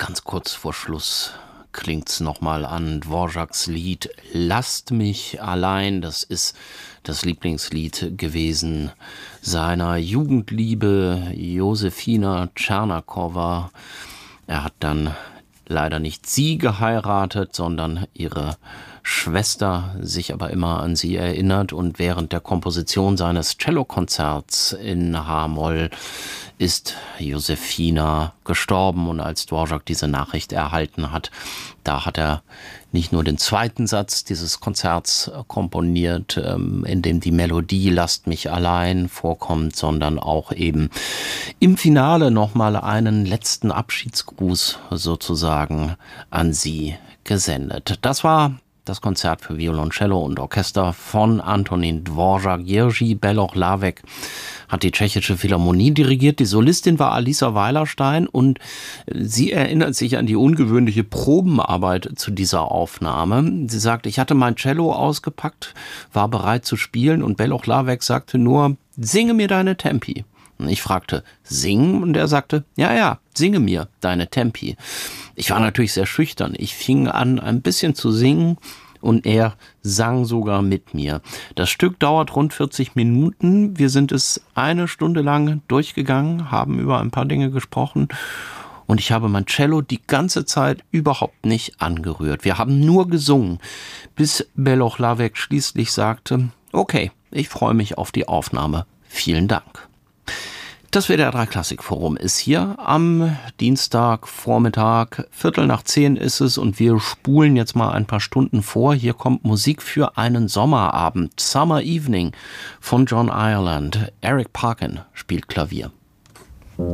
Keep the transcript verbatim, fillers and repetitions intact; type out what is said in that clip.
Ganz kurz vor Schluss klingt's nochmal an. Dvořáks Lied Lasst mich allein. Das ist das Lieblingslied gewesen seiner Jugendliebe Josefina Černochová. Er hat dann leider nicht sie geheiratet, sondern ihre Schwester, sich aber immer an sie erinnert, und während der Komposition seines Cellokonzerts in H-Moll ist Josefina gestorben, und als Dvořák diese Nachricht erhalten hat, da hat er nicht nur den zweiten Satz dieses Konzerts komponiert, in dem die Melodie Lasst mich allein vorkommt, sondern auch eben im Finale nochmal einen letzten Abschiedsgruß sozusagen an sie gesendet. Das war das Konzert für Violoncello und Orchester von Antonín Dvořák. Jiří Belohlávek hat die Tschechische Philharmonie dirigiert. Die Solistin war Alisa Weilerstein, und sie erinnert sich an die ungewöhnliche Probenarbeit zu dieser Aufnahme. Sie sagt, ich hatte mein Cello ausgepackt, war bereit zu spielen, und Belohlávek sagte nur, singe mir deine Tempi. Ich fragte, singen? Und er sagte, ja, ja, singe mir deine Tempi. Ich war natürlich sehr schüchtern. Ich fing an, ein bisschen zu singen, und er sang sogar mit mir. Das Stück dauert rund vierzig Minuten. Wir sind es eine Stunde lang durchgegangen, haben über ein paar Dinge gesprochen, und ich habe mein Cello die ganze Zeit überhaupt nicht angerührt. Wir haben nur gesungen, bis Belohlávek schließlich sagte, okay, ich freue mich auf die Aufnahme. Vielen Dank. Das W D R drei Klassikforum ist hier am Dienstagvormittag, Viertel nach zehn ist es, und wir spulen jetzt mal ein paar Stunden vor. Hier kommt Musik für einen Sommerabend, Summer Evening von John Ireland. Eric Parkin spielt Klavier.